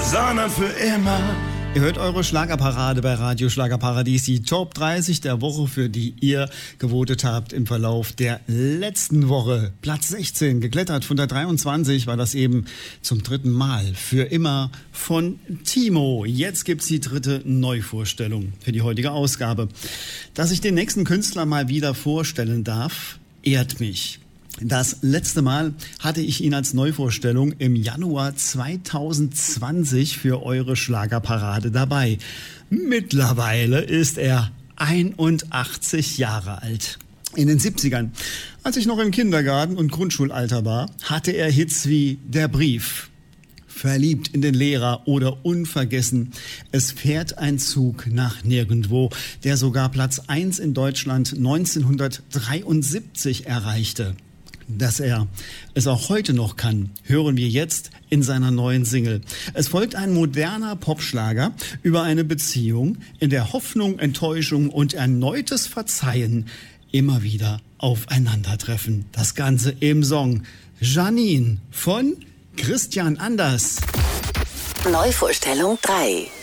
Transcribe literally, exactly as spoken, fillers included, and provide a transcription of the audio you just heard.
sondern für immer. Ihr hört eure Schlagerparade bei Radio Schlagerparadies, die Top dreißig der Woche, für die ihr gewotet habt im Verlauf der letzten Woche. Platz sechzehn, geklettert von der dreiundzwanzig, war das eben zum dritten Mal. Für immer von Timo. Jetzt gibt's die dritte Neuvorstellung für die heutige Ausgabe. Dass ich den nächsten Künstler mal wieder vorstellen darf, ehrt mich. Das letzte Mal hatte ich ihn als Neuvorstellung im Januar zweitausendzwanzig für eure Schlagerparade dabei. Mittlerweile ist er einundachtzig Jahre alt. In den siebzigern, als ich noch im Kindergarten und Grundschulalter war, hatte er Hits wie Der Brief, Verliebt in den Lehrer oder Unvergessen. Es fährt ein Zug nach nirgendwo, der sogar Platz eins in Deutschland neunzehnhundertdreiundsiebzig erreichte. Dass er es auch heute noch kann, hören wir jetzt in seiner neuen Single. Es folgt ein moderner Popschlager über eine Beziehung, in der Hoffnung, Enttäuschung und erneutes Verzeihen immer wieder aufeinandertreffen. Das Ganze im Song Janine von Christian Anders. Neuvorstellung drei.